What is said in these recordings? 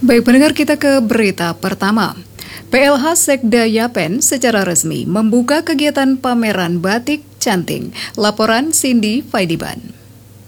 Baik pendengar, kita ke berita pertama. PLH Sekda Yapen secara resmi membuka kegiatan pameran batik canting. Laporan Cindy Faidiban.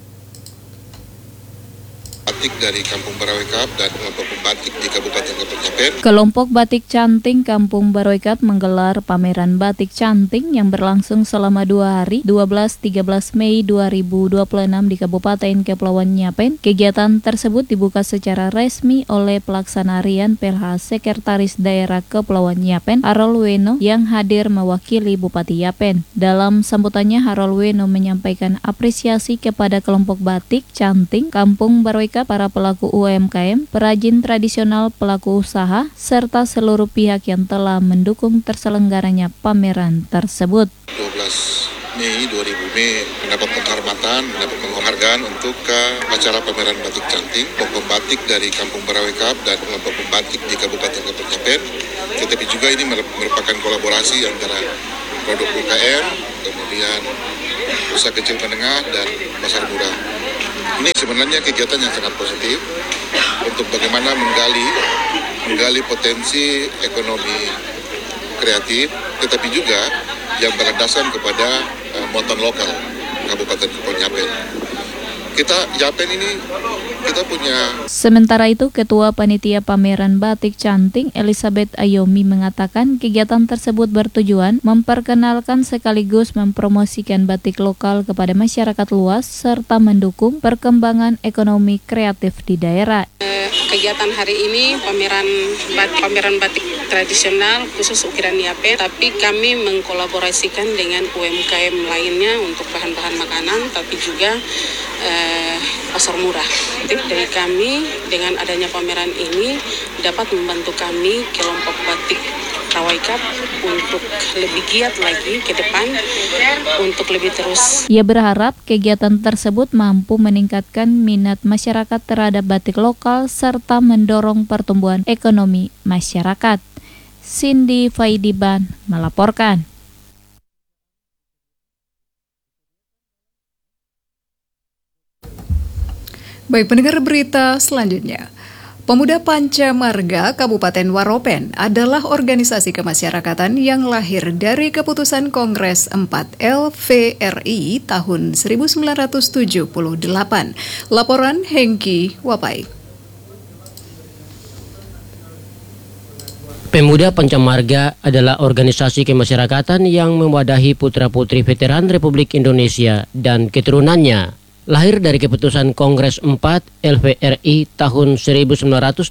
Batik dari Kampung Baroy Cup dan kelompok batik di Kabupaten Kepulauan Yapen. Kelompok Batik Canting Kampung Baroy Cup menggelar pameran batik canting yang berlangsung selama 2 hari, 12-13 Mei 2026 di Kabupaten Kepulauan Yapen. Kegiatan tersebut dibuka secara resmi oleh Pelaksana Harian PLH Sekretaris Daerah Kepulauan Yapen, Harold Weno, yang hadir mewakili Bupati Yapen. Dalam sambutannya, Harold Weno menyampaikan apresiasi kepada kelompok batik canting Kampung Baroy Cup, para pelaku UMKM, perajin tradisional, pelaku usaha, serta seluruh pihak yang telah mendukung terselenggaranya pameran tersebut. 12 Mei 2000 mendapat penghargaan untuk acara pameran batik canting, kelompok batik dari Kampung Baroy Cup dan kelompok batik di Kabupaten Kepulauan Yapen. Tetapi juga ini merupakan kolaborasi antara produk UKM, kemudian usaha kecil menengah dan pasar murah. Ini sebenarnya kegiatan yang sangat positif untuk bagaimana menggali potensi ekonomi kreatif, tetapi juga yang berlandasan kepada muatan lokal Kabupaten Kepulauan Yapen. Kita punya. Sementara itu, Ketua Panitia Pameran Batik Canting Elizabeth Ayomi mengatakan kegiatan tersebut bertujuan memperkenalkan sekaligus mempromosikan batik lokal kepada masyarakat luas serta mendukung perkembangan ekonomi kreatif di daerah. Kegiatan hari ini pameran batik tradisional khusus ukiran Yapen, tapi kami mengkolaborasikan dengan UMKM lainnya untuk bahan-bahan makanan, tapi juga pasar murah. Dari kami dengan adanya pameran ini dapat membantu kami kelompok batik Baroy Cup untuk lebih giat lagi ke depan, untuk lebih terus. Ia berharap kegiatan tersebut mampu meningkatkan minat masyarakat terhadap batik lokal serta mendorong pertumbuhan ekonomi masyarakat. Cindy Faidiban melaporkan. Baik pendengar, berita selanjutnya. Pemuda Panca Marga Kabupaten Waropen adalah organisasi kemasyarakatan yang lahir dari keputusan Kongres 4 LVRI tahun 1978. Laporan Hengki Wapai. Pemuda Panca Marga adalah organisasi kemasyarakatan yang mewadahi putra-putri veteran Republik Indonesia dan keturunannya. Lahir dari keputusan Kongres 4 LVRI tahun 1978,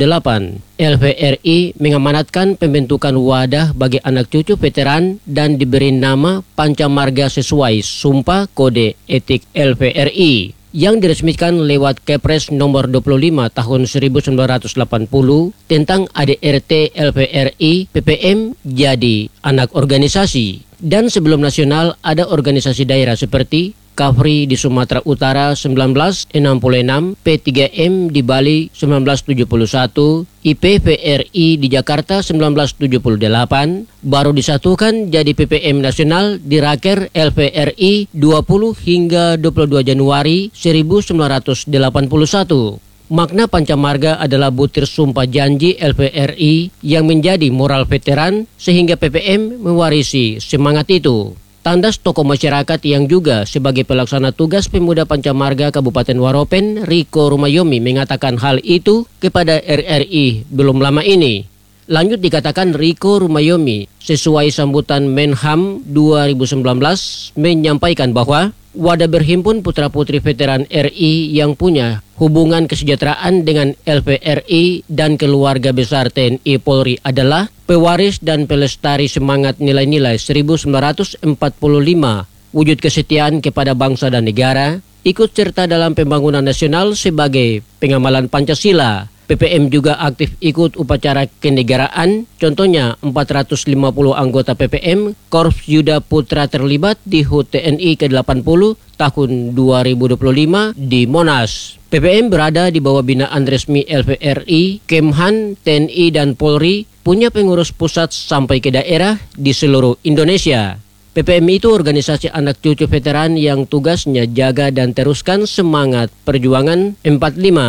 LVRI mengamanatkan pembentukan wadah bagi anak cucu veteran dan diberi nama Panca Marga sesuai Sumpah Kode Etik LVRI yang diresmikan lewat Kepres nomor 25 tahun 1980 tentang ADRT LVRI PPM jadi anak organisasi. Dan sebelum nasional ada organisasi daerah seperti Kafri di Sumatera Utara 1966, P3M di Bali 1971, IPVRI di Jakarta 1978, baru disatukan jadi PPM Nasional di Raker LVRI 20 hingga 22 Januari 1981. Makna Panca Marga adalah butir sumpah janji LVRI yang menjadi moral veteran sehingga PPM mewarisi semangat itu. Tandas tokoh masyarakat yang juga sebagai pelaksana tugas Pemuda Panca Marga Kabupaten Waropen, Riko Rumayomi, mengatakan hal itu kepada RRI belum lama ini. Lanjut dikatakan Riko Rumayomi sesuai sambutan Menham 2019 menyampaikan bahwa wadah berhimpun putra-putri veteran RI yang punya hubungan kesejahteraan dengan LVRI dan keluarga besar TNI Polri adalah pewaris dan pelestari semangat nilai-nilai 1945, wujud kesetiaan kepada bangsa dan negara, ikut serta dalam pembangunan nasional sebagai pengamalan Pancasila. PPM juga aktif ikut upacara kenegaraan, contohnya 450 anggota PPM Korps Yuda Putra terlibat di HUT TNI ke-80 tahun 2025 di Monas. PPM berada di bawah binaan resmi LVRI, Kemhan, TNI dan Polri, punya pengurus pusat sampai ke daerah di seluruh Indonesia. PPM itu organisasi anak cucu veteran yang tugasnya jaga dan teruskan semangat perjuangan 45.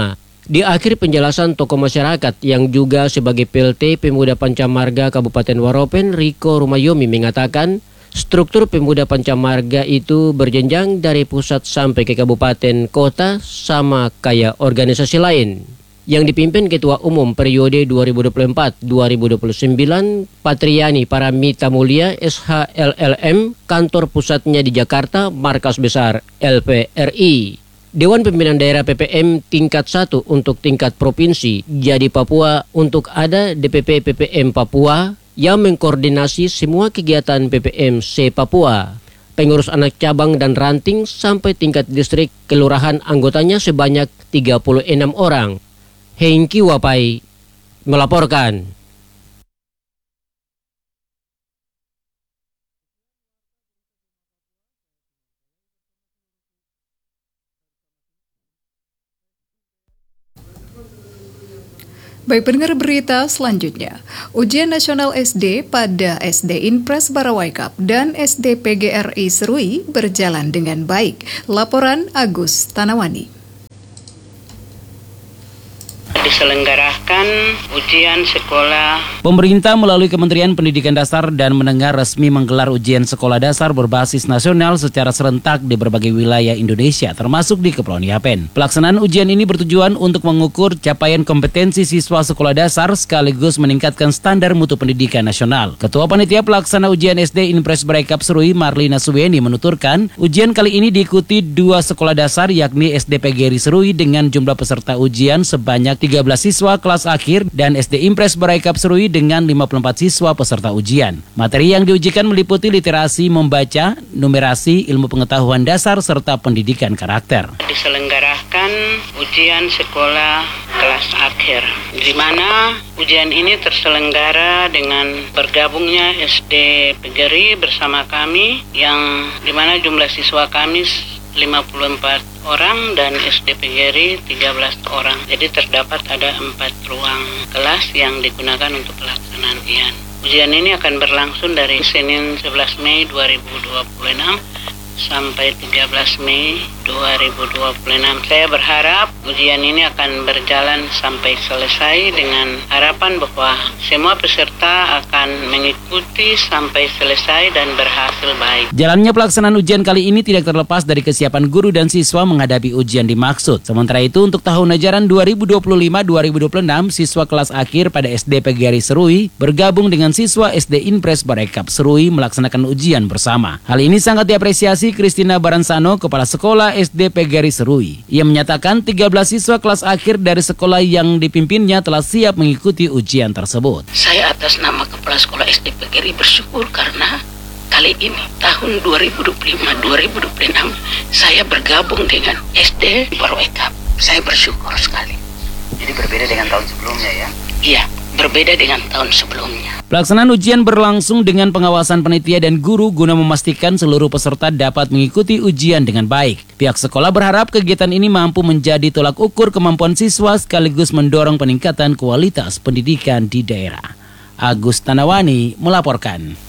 Di akhir penjelasan tokoh masyarakat yang juga sebagai PLT Pemuda Pancamarga Kabupaten Waropen, Riko Rumayomi mengatakan struktur Pemuda Pancamarga itu berjenjang dari pusat sampai ke kabupaten kota sama kayak organisasi lain. Yang dipimpin Ketua Umum periode 2024-2029 Patriani Paramita Mulia SHLLM, kantor pusatnya di Jakarta, markas besar LPRI. Dewan Pimpinan Daerah PPM tingkat 1 untuk tingkat provinsi jadi Papua untuk ada DPP PPM Papua yang mengkoordinasi semua kegiatan PPM se-Papua. Pengurus anak cabang dan ranting sampai tingkat distrik kelurahan anggotanya sebanyak 36 orang. Hengki Wapai melaporkan. Baik, pendengar berita selanjutnya. Ujian nasional SD pada SD Inpres Barawaikap dan SD PGRI Serui berjalan dengan baik. Laporan Agus Tanawani. Diselenggarakan ujian sekolah. Pemerintah melalui Kementerian Pendidikan Dasar dan Menengah resmi menggelar ujian sekolah dasar berbasis nasional secara serentak di berbagai wilayah Indonesia, termasuk di Kepulauan Yapen. Pelaksanaan ujian ini bertujuan untuk mengukur capaian kompetensi siswa sekolah dasar sekaligus meningkatkan standar mutu pendidikan nasional. Ketua Panitia Pelaksana Ujian SD Inpres Barawaikap Serui Marlina Suweni menuturkan, ujian kali ini diikuti 2 sekolah dasar yakni SD PGRI Serui dengan jumlah peserta ujian sebanyak 13 siswa kelas akhir dan SD Inpres Barawaikap Serui dengan 54 siswa peserta ujian. Materi yang diujikan meliputi literasi membaca, numerasi, ilmu pengetahuan dasar, serta pendidikan karakter. Diselenggarakan ujian sekolah kelas akhir, di mana ujian ini terselenggara dengan bergabungnya SD PGRI bersama kami, yang di mana jumlah siswa kami 54 orang dan SD PGRI 13 orang. Jadi terdapat ada 4 ruang kelas yang digunakan untuk pelaksanaan ujian. Ujian ini akan berlangsung dari Senin 11 Mei 2026 sampai 13 Mei 2026. Saya berharap ujian ini akan berjalan sampai selesai dengan harapan bahwa semua peserta akan mengikuti sampai selesai dan berhasil baik. Jalannya pelaksanaan ujian kali ini tidak terlepas dari kesiapan guru dan siswa menghadapi ujian dimaksud. Sementara itu untuk tahun ajaran 2025-2026, siswa kelas akhir pada SD PGRI Serui bergabung dengan siswa SD Inpres Barawaikap Serui melaksanakan ujian bersama. Hal ini sangat diapresiasi Kristina Baransano, Kepala Sekolah SD PGRI Serui. Ia menyatakan 13 siswa kelas akhir dari sekolah yang dipimpinnya telah siap mengikuti ujian tersebut. Saya atas nama Kepala Sekolah SD PGRI bersyukur karena kali ini tahun 2025-2026 saya bergabung dengan SD Barawaikap. Saya bersyukur sekali. Jadi berbeda dengan tahun sebelumnya ya? Iya, berbeda dengan tahun sebelumnya. Pelaksanaan ujian berlangsung dengan pengawasan panitia dan guru guna memastikan seluruh peserta dapat mengikuti ujian dengan baik. Pihak sekolah berharap kegiatan ini mampu menjadi tolak ukur kemampuan siswa sekaligus mendorong peningkatan kualitas pendidikan di daerah. Agus Tanawani melaporkan.